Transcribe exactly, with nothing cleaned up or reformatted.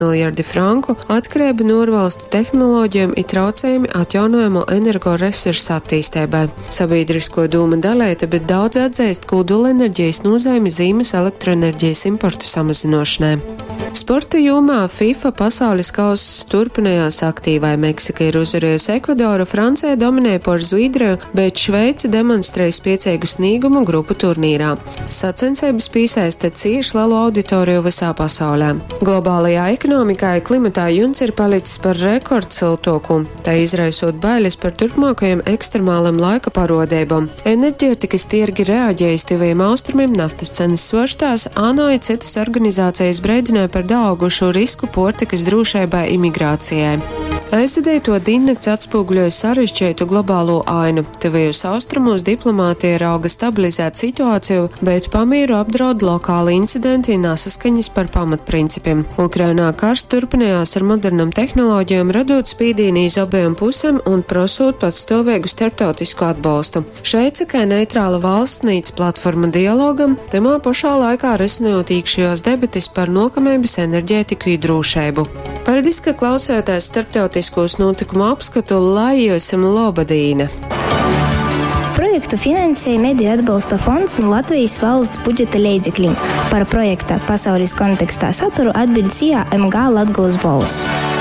miljardi franku atkarība no ārvalstu tehnoloģijām ir traucējumi atjaunojamo energoresursu attīstībai. Sabiedrisko dūmu dalēta, bet daudz atzīst kodolenerģijas nozīmi zīmes elektroenerģijas importu samazināšanai. Sporta jomā FIFA pasaules kauss turpinājās aktīvai. Meksika ir uzvarējusi Ekvadoru, Francija dominēja par Zviedriju, bet Šveice demonstrēja spēcīgu sniegumu grupu turnīrā. Sacensības piesaista cieši lielu auditoriju visā pasaulē. Globālajā ekonomikā klimatā juns ir palicis par rekordsiltoku, tā izraisot bailes par turpmākajiem ekstremāliem laika parodībām. Enerģētikas tirgi reaģējas tuviem austrumiem, naftas cenas svārstās, ANO un citas organizācijas brēdināja par daugušu risku portikas drošībai imigrācijai. Aizsēdēto diennakts atspoguļoja sarežģītu globālo ainu. Tuvējos austrumos diplomātija rauga stabilizēt situāciju, bet pamieru apdraud lokāli incidenti un nesaskaņas par pamatprincipiem. Ukrainā karš turpinājās ar modernām tehnoloģijām, radot spīdīni iz obējām pusēm un prasot patstāvīgu starptautisku atbalstu. Šveice, kā neitrāla valsts, nīc platformu dialogam, tamā pašā laikā risinot iekšējos debates par nokamības enerģētiku un drošību. Paldies, ka klausāties starptautiskos notikumu apskatu, lai jūsim lobadīna! Projektu finansēja Mediju atbalsta fonds no Latvijas valsts budžeta līdzekļiem. Par projekta pasaules kontekstā saturu atbild S I A M G Latgolas balss.